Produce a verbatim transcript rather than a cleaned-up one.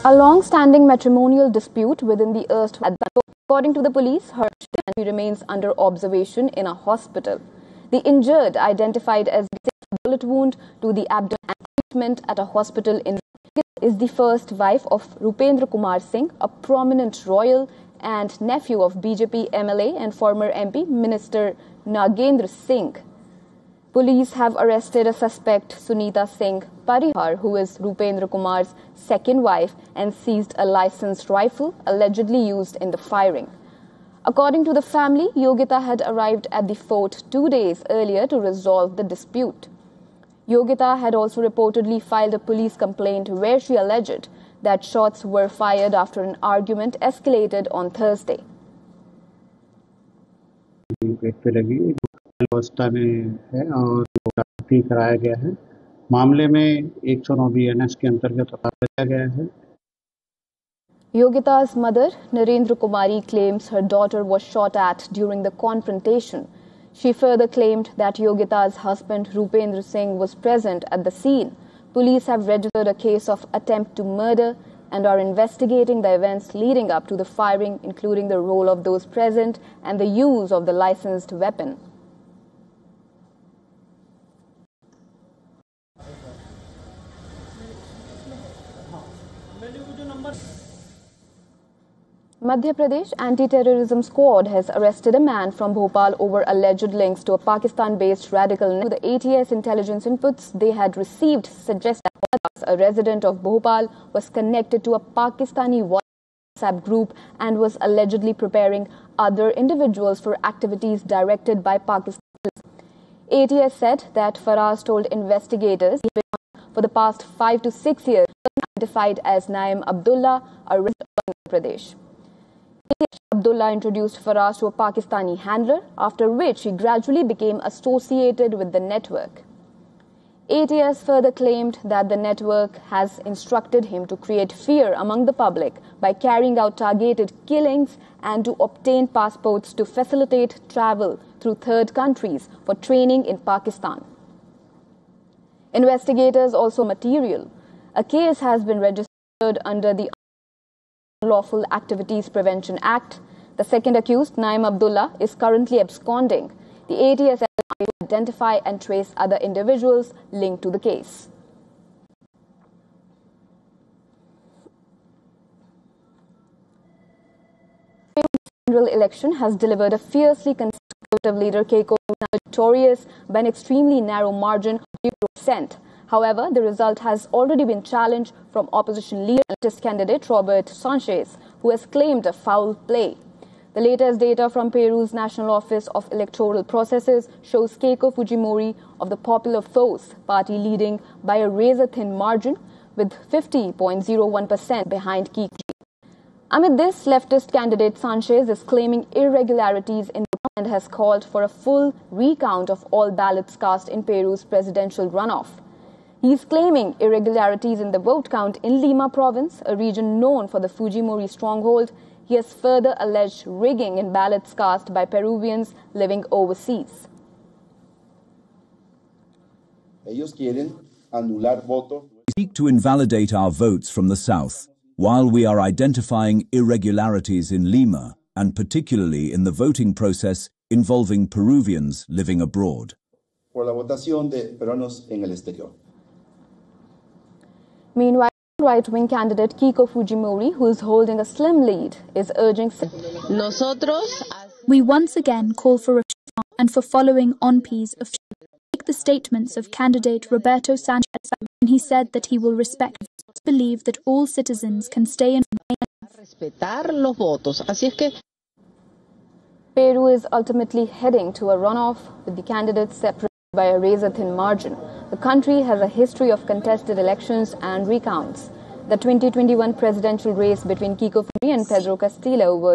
A long-standing matrimonial dispute within the erstwhile. According to the police, her husband remains under observation in a hospital. The injured, identified as a bullet wound to the abdomen and treatment at a hospital in is the first wife of Rupendra Kumar Singh, a prominent royal and nephew of B J P M L A and former M P Minister Nagendra Singh. Police have arrested a suspect, Sunita Singh Parihar, who is Rupendra Kumar's second wife, and seized a licensed rifle allegedly used in the firing. According to the family, Yogita had arrived at the fort two days earlier to resolve the dispute. Yogita had also reportedly filed a police complaint where she alleged that shots were fired after an argument escalated on Thursday. अवस्था में है और भर्ती कराया गया है। मामले में एक सौ नौ बी एन एस के अंतर्गत बताया गया है। Yogita's mother, Narendra Kumari, claims her daughter was shot at during the confrontation. She further claimed that Yogita's husband, Rupendra Singh, was present at the scene. Police have registered a case of attempt to murder and are investigating the events leading up to the firing, including the role of those present and the use of the licensed weapon. Madhya Pradesh Anti-Terrorism Squad has arrested a man from Bhopal over alleged links to a Pakistan-based radical. The A T S intelligence inputs they had received suggest that a resident of Bhopal was connected to a Pakistani WhatsApp group and was allegedly preparing other individuals for activities directed by Pakistan. A T S said that Faraz told investigators he had been for the past five to six years identified as Naim Abdullah, a resident of Andhra Pradesh. Abdullah introduced Faraz to a Pakistani handler, after which he gradually became associated with the network. A T S further claimed that the network has instructed him to create fear among the public by carrying out targeted killings and to obtain passports to facilitate travel through third countries for training in Pakistan. Investigators also material. A case has been registered under the Unlawful Activities Prevention Act. The second accused, Naim Abdullah, is currently absconding. The A T S has to identify and trace other individuals linked to the case. The general election has delivered a fiercely conservative leader, Keiko, victorious by an extremely narrow margin of two percent. However, the result has already been challenged from opposition leader and leftist candidate Robert Sanchez, who has claimed a foul play. The latest data from Peru's National Office of Electoral Processes shows Keiko Fujimori of the Popular Force party leading by a razor-thin margin with fifty point zero one percent behind Kiki. Amid this, leftist candidate Sanchez is claiming irregularities in the and has called for a full recount of all ballots cast in Peru's presidential runoff. He is claiming irregularities in the vote count in Lima province, a region known for the Fujimori stronghold. He has further alleged rigging in ballots cast by Peruvians living overseas. Ellos quieren anular votos. We seek to invalidate our votes from the south, while we are identifying irregularities in Lima, and particularly in the voting process involving Peruvians living abroad. Por la votación de peruanos en el exterior. Meanwhile, right-wing candidate Keiko Fujimori, who is holding a slim lead, is urging... Nosotros... We once again call for reform and for following on P's of take the statements of candidate Roberto Sanchez, and he said that he will respect believe that all citizens can stay in... respetar los votos. Así es que... Peru is ultimately heading to a runoff with the candidates separated by a razor-thin margin. The country has a history of contested elections and recounts. The twenty twenty-one presidential race between Keiko Fujimori and Pedro Castillo was